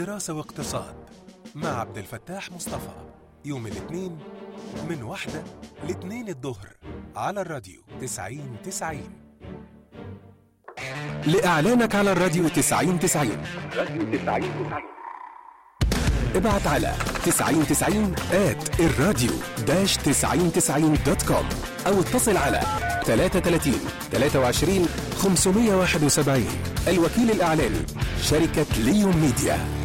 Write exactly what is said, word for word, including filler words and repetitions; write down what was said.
دراسة واقتصاد مع عبد الفتاح مصطفى، يوم الاثنين من واحدة لاثنين الظهر على الراديو تسعين تسعين. لإعلانك على الراديو تسعين تسعين راديو تسعين تسعين ابعت على تسعين تسعين آت الراديو داش تسعين تسعين دوت كوم أو اتصل على ثلاثة ثلاثين ثلاثة وعشرين خمسمائة وواحد وسبعين. الوكيل الإعلاني شركة ليوم ميديا.